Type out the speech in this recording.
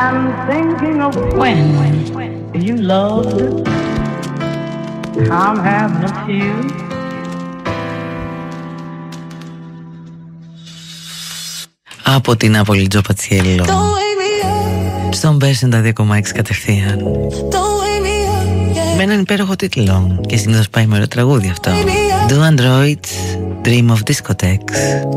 When you loved, I'm having a few. Από την Νάπολη Τζο Πατσιέλο στον Μπέρσεν τα 2,6 κατευθείαν με έναν υπέροχο τίτλο και συνήθως πάει με ωραίο τραγούδι αυτό. Do Androids Dream of Discotheques.